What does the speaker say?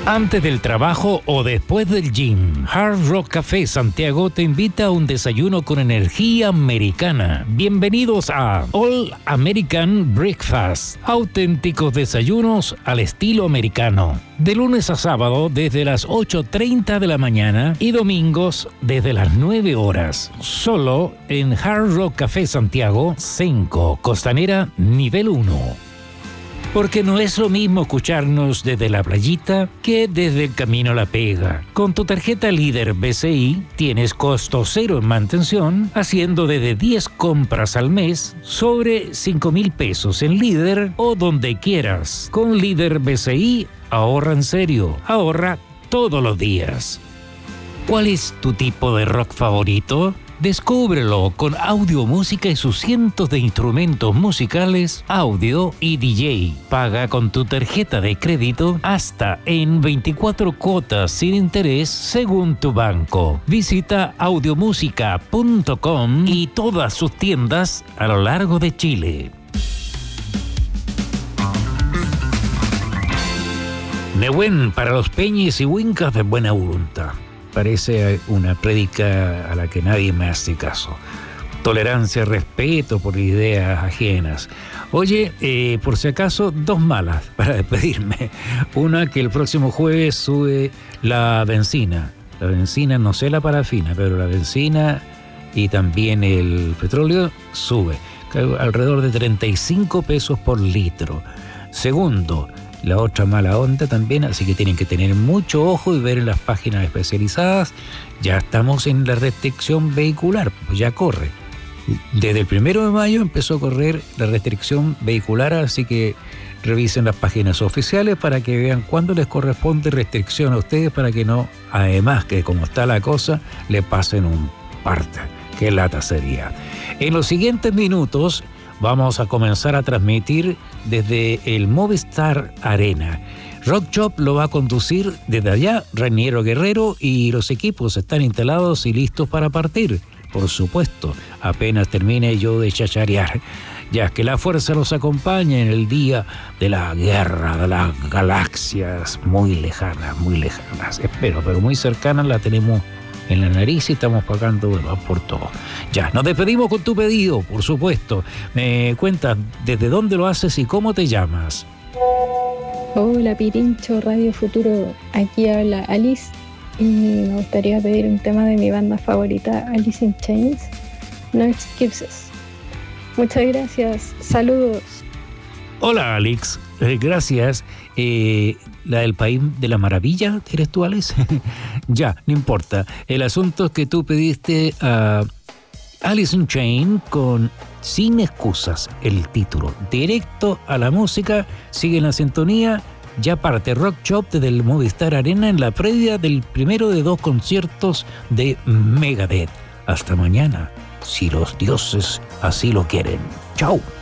Antes del trabajo o después del gym, Hard Rock Café Santiago te invita a un desayuno con energía americana. Bienvenidos a All American Breakfast, auténticos desayunos al estilo americano. De lunes a sábado desde las 8:30 de la mañana y domingos desde las 9 horas. Solo en Hard Rock Café Santiago, Senco, Costanera, nivel 1. Porque no es lo mismo escucharnos desde la playita que desde el camino a la pega. Con tu tarjeta Líder BCI tienes costo cero en mantención, haciendo desde 10 compras al mes sobre 5,000 pesos en Líder o donde quieras. Con Líder BCI, ahorra en serio, ahorra todos los días. ¿Cuál es tu tipo de rock favorito? Descúbrelo con audio, música y sus cientos de instrumentos musicales, audio y DJ. Paga con tu tarjeta de crédito hasta en 24 cuotas sin interés según tu banco. Visita audiomusica.com y todas sus tiendas a lo largo de Chile. Nehuen para los peñes y huincas de buena voluntad. Parece una prédica a la que nadie me hace caso. Tolerancia, respeto por ideas ajenas. Oye, por si acaso, 2 malas para despedirme. Una, que el próximo jueves sube la benzina. La benzina, no sé la parafina, pero la benzina y también el petróleo sube. Alrededor de 35 pesos por litro. Segundo, la otra mala onda también, así que tienen que tener mucho ojo y ver en las páginas especializadas. Ya estamos en la restricción vehicular, pues ya corre. Desde el 1 de mayo empezó a correr la restricción vehicular, así que revisen las páginas oficiales para que vean cuándo les corresponde restricción a ustedes, para que no, además que como está la cosa, le pasen un parte. Qué lata sería. En los siguientes minutos vamos a comenzar a transmitir desde el Movistar Arena. Rock Shop lo va a conducir desde allá Raniero Guerrero y los equipos están instalados y listos para partir. Por supuesto, apenas termine yo de chacharear. Ya que la fuerza los acompañe en el día de la guerra de las galaxias muy lejanas, espero, pero muy cercanas la tenemos en la nariz y estamos pagando por todo. Ya, nos despedimos con tu pedido, por supuesto. Me cuentas desde dónde lo haces y cómo te llamas. Hola Pirincho, Radio Futuro. Aquí habla Alice y me gustaría pedir un tema de mi banda favorita, Alice in Chains, No Excuses. Muchas gracias, saludos. Hola Alex, gracias. La del País de la Maravilla, ¿eres tú, Alex? Ya, no importa. El asunto es que tú pediste a Alice in Chains con Sin Excusas, el título. Directo a la música, sigue en la sintonía. Ya parte Rock Shop desde el Movistar Arena en la previa del primero de 2 conciertos de Megadeth. Hasta mañana, si los dioses así lo quieren. Chau.